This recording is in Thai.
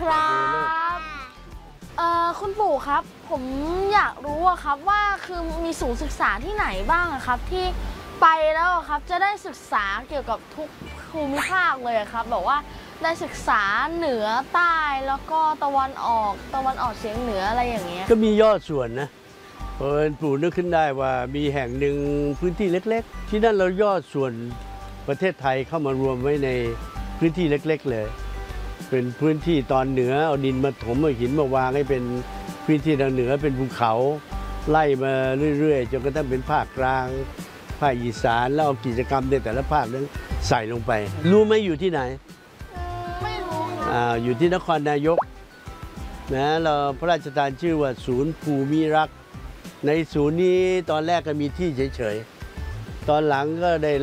ครับคุณปู่ครับผมอยากรู้อะครับว่าคือมีศูนย์ศึกษาที่ไหนบ้างอะครับที่ไปแล้วอะครับจะได้ศึกษาเกี่ยวกับทุกภูมิภาคเลยอะครับบอกว่าได้ศึกษาเหนือใต้แล้วก็ตะวันออกเฉียงเหนืออะไรอย่างเงี้ยก็มียอดส่วนนะเพราะปู่นึกขึ้นได้ว่ามีแห่งหนึ่งพื้นที่เล็กๆ ที่นั่นเรายอดส่วนประเทศไทยเข้ามารวมไว้ในพื้นที่เล็กๆเลย เป็นพื้นที่ตอนเหนือเอาดินมาถมเอาหินมาวางให้เป็นพื้นที่ทางเหนือเป็นภูเขาไล่มาเรื่อยๆจนกระทั่งเป็นภาคกลางภาคอีสานแล้วเอากิจกรรมในแต่ละภาคนั้นใส่ลงไป รู้ไหมอยู่ที่ไหนไม่รู้ครับอยู่ที่นครนายกนะเราพระราชทานชื่อว่าศูนย์ภูมิรักษ์ในศูนย์นี้ตอนแรกก็มีที่เฉยๆตอนหลังก็ได้